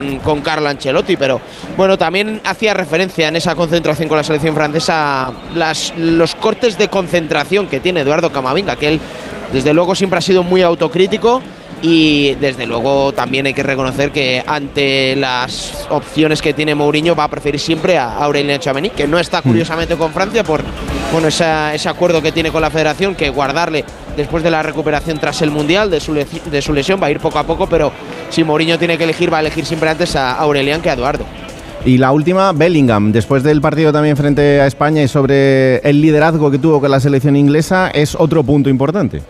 con Carlo Ancelotti, pero bueno, también hacía referencia en esa concentración con la selección francesa los cortes de concentración que tiene Eduardo Camavinga, que él desde luego siempre ha sido muy autocrítico. Y desde luego también hay que reconocer que ante las opciones que tiene Mourinho va a preferir siempre a Aurélien Tchouaméni, que no está curiosamente con Francia por ese acuerdo que tiene con la federación, que guardarle después de la recuperación tras el Mundial de su lesión, va a ir poco a poco, pero si Mourinho tiene que elegir, va a elegir siempre antes a Aurélien que a Eduardo. Y la última, Bellingham, después del partido también frente a España y sobre el liderazgo que tuvo con la selección inglesa, es otro punto importante.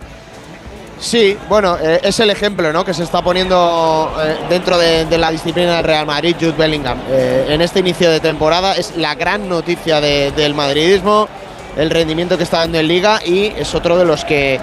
Sí, bueno, es el ejemplo, ¿no?, que se está poniendo dentro de la disciplina del Real Madrid, Jude Bellingham. En este inicio de temporada es la gran noticia del madridismo, el rendimiento que está dando en Liga, y es otro de los que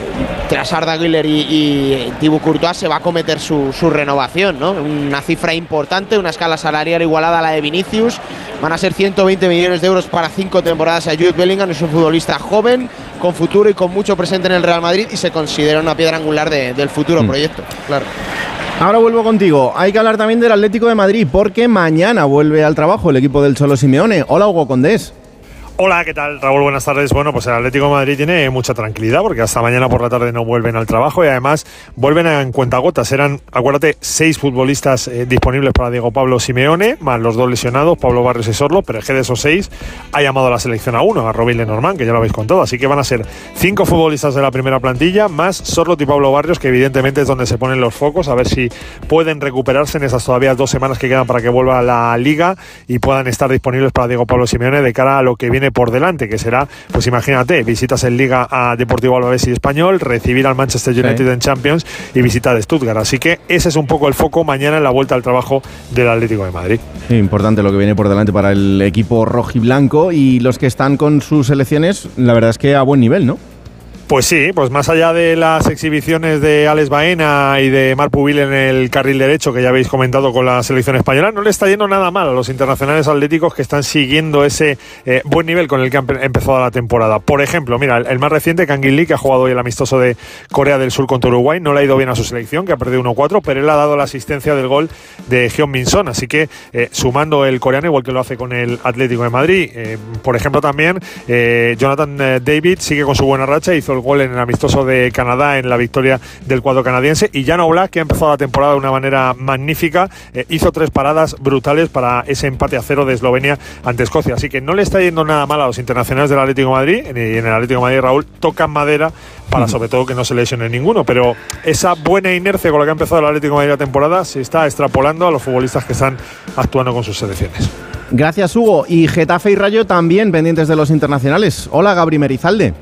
tras Arda Güler y Thibaut Courtois se va a cometer su renovación, ¿no? Una cifra importante, una escala salarial igualada a la de Vinicius. Van a ser 120 millones de euros para 5 temporadas a Jude Bellingham. Es un futbolista joven, con futuro y con mucho presente en el Real Madrid, y se considera una piedra angular del futuro proyecto, claro. Ahora vuelvo contigo. Hay que hablar también del Atlético de Madrid, porque mañana vuelve al trabajo el equipo del Cholo Simeone. Hola, Hugo Condés. Hola, ¿qué tal, Raúl? Buenas tardes. Bueno, pues el Atlético de Madrid tiene mucha tranquilidad porque hasta mañana por la tarde no vuelven al trabajo y además vuelven en cuentagotas. Eran, acuérdate, 6 futbolistas disponibles para Diego Pablo Simeone, más los 2 lesionados, Pablo Barrios y Sorlo, pero es que de esos 6 ha llamado a la selección a 1, a Robin Lenormand, que ya lo habéis contado. Así que van a ser 5 futbolistas de la primera plantilla, más Sorlo y Pablo Barrios, que evidentemente es donde se ponen los focos, a ver si pueden recuperarse en esas todavía 2 semanas que quedan para que vuelva a la Liga y puedan estar disponibles para Diego Pablo Simeone de cara a lo que viene por delante, que será, pues imagínate, visitas en Liga a Deportivo Alavés y Español, recibir al Manchester United en Champions y visita de Stuttgart. Así que ese es un poco el foco mañana en la vuelta al trabajo del Atlético de Madrid. Sí, importante lo que viene por delante para el equipo rojiblanco, y los que están con sus selecciones, la verdad es que a buen nivel, ¿no? Pues sí, pues más allá de las exhibiciones de Alex Baena y de Marc Pubil en el carril derecho, que ya habéis comentado con la selección española, no le está yendo nada mal a los internacionales atléticos que están siguiendo ese buen nivel con el que han empezado la temporada. Por ejemplo, mira, el más reciente, Kangin Lee, que ha jugado hoy el amistoso de Corea del Sur contra Uruguay, no le ha ido bien a su selección, que ha perdido 1-4, pero él ha dado la asistencia del gol de Heung-min Son, así que sumando el coreano, igual que lo hace con el Atlético de Madrid. Por ejemplo, también Jonathan David sigue con su buena racha, hizo el gol en el amistoso de Canadá en la victoria del cuadro canadiense, y Jan Oblak, que ha empezado la temporada de una manera magnífica, hizo 3 paradas brutales para ese empate a 0 de Eslovenia ante Escocia, así que no le está yendo nada mal a los internacionales del Atlético de Madrid, y en el Atlético de Madrid, Raúl, tocan madera para sobre todo que no se lesione ninguno, pero esa buena inercia con la que ha empezado el Atlético de Madrid la temporada se está extrapolando a los futbolistas que están actuando con sus selecciones. Gracias, Hugo. Y Getafe y Rayo también pendientes de los internacionales. Hola, Gabri Merizalde.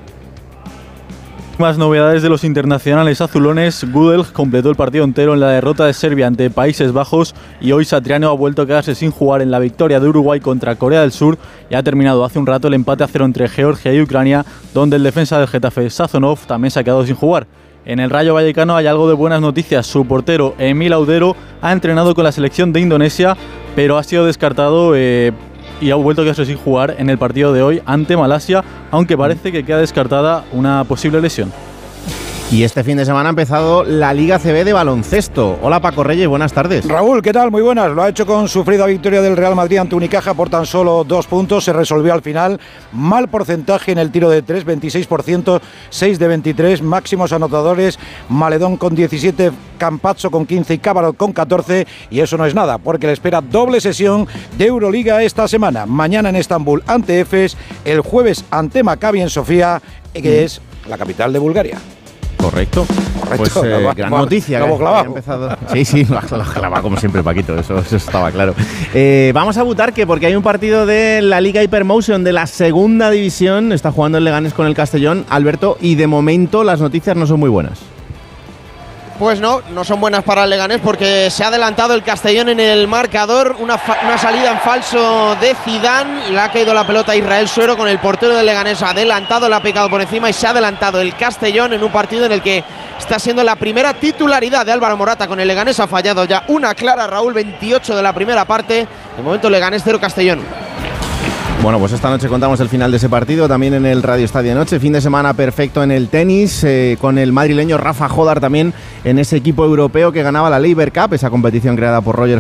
Más novedades de los internacionales azulones. Gudel completó el partido entero en la derrota de Serbia ante Países Bajos, y hoy Satriano ha vuelto a quedarse sin jugar en la victoria de Uruguay contra Corea del Sur, y ha terminado hace un rato el empate a 0 entre Georgia y Ucrania, donde el defensa del Getafe, Sazonov, también se ha quedado sin jugar. En el Rayo Vallecano hay algo de buenas noticias. Su portero, Emil Audero, ha entrenado con la selección de Indonesia, pero ha sido descartado y ha vuelto a quedarse sin jugar en el partido de hoy ante Malasia, aunque parece que queda descartada una posible lesión. Y este fin de semana ha empezado la Liga CB de baloncesto. Hola, Paco Reyes, buenas tardes. Raúl, ¿qué tal? Muy buenas. Lo ha hecho con sufrida victoria del Real Madrid ante Unicaja por tan solo 2 puntos. Se resolvió al final. Mal porcentaje en el tiro de 3, 26%, 6 de 23. Máximos anotadores, Maledón con 17, Campazzo con 15 y Cávarot con 14. Y eso no es nada, porque le espera doble sesión de Euroliga esta semana. Mañana en Estambul ante Efes, el jueves ante Maccabi en Sofía, que es la capital de Bulgaria. Correcto. Pues gran noticia. Lo hemos clavado. Empezado. Sí, lo has clavado como siempre, Paquito, eso estaba claro. Vamos a Butarque, porque hay un partido de la Liga Hypermotion de la segunda división. Está jugando el Leganés con el Castellón, Alberto, y de momento las noticias no son muy buenas. Pues no son buenas para el Leganés, porque se ha adelantado el Castellón en el marcador. Una salida en falso de Zidane, le ha caído la pelota a Israel Suero con el portero del Leganés adelantado, le ha picado por encima y se ha adelantado el Castellón en un partido en el que está siendo la primera titularidad de Álvaro Morata con el Leganés. Ha fallado ya una clara, Raúl, 28 de la primera parte. De momento Leganés 0, Castellón. Bueno, pues esta noche contamos el final de ese partido, también en el Radio Estadio Noche. Fin de semana perfecto en el tenis, con el madrileño Rafa Jodar también en ese equipo europeo que ganaba la Laver Cup, esa competición creada por Roger